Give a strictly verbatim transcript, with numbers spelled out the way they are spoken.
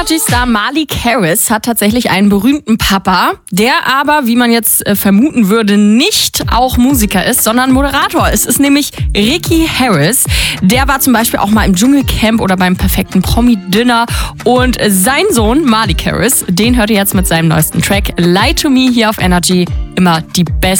Energy-Star Malik Harris hat tatsächlich einen berühmten Papa, der aber, wie man jetzt äh, vermuten würde, nicht auch Musiker ist, sondern Moderator. Es ist nämlich Ricky Harris. Der war zum Beispiel auch mal im Dschungelcamp oder beim perfekten Promi-Dinner. Und sein Sohn Malik Harris, den hört ihr jetzt mit seinem neuesten Track Lie to Me hier auf Energy. Immer die beste